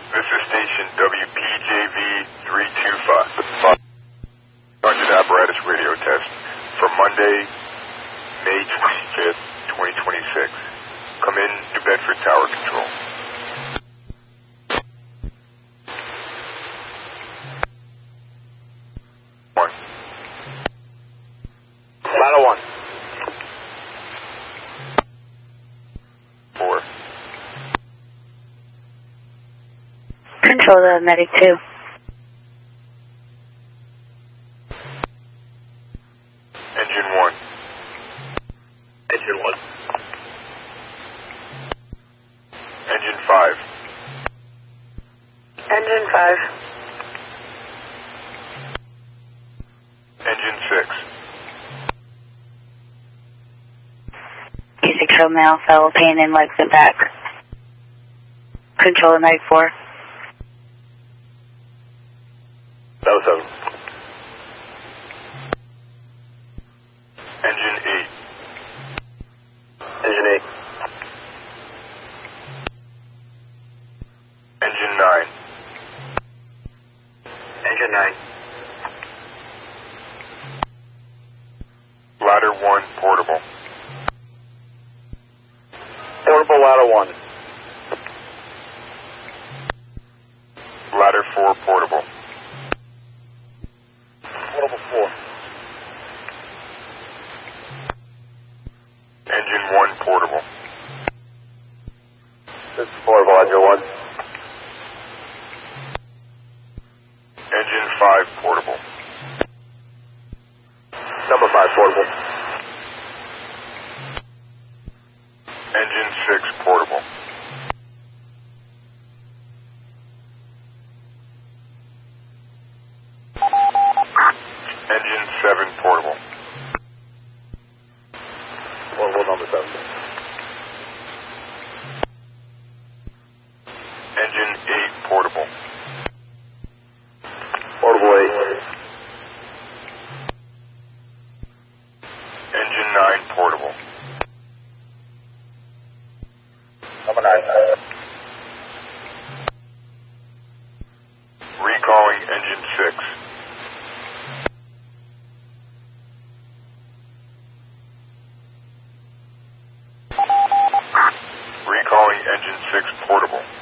This is station WPJV 325. Conducted apparatus radio test for Monday, May 25th, 2026. Come in, New Bedford Tower Control. One. Ladder 1. 4. Control the medic 2. Engine 1. Engine 1. Engine 5. Engine 5. Engine 6. Basic control male, fellow pain in legs and back. Control the medic 4. Ladder 7. Engine 8. Engine 8. Engine 9. Engine 9. Ladder 1 portable. Portable ladder 1. Ladder 4 portable. Portable 4. Engine 1 portable. This is portable ladder 1. Engine 5 portable. Number 5 portable. Engine 6 portable. Engine 7 portable. Portable number 7. Engine 8 portable. Portable 8. Engine 9 portable. Number 9. Recalling engine 6. Recalling engine 6 portable.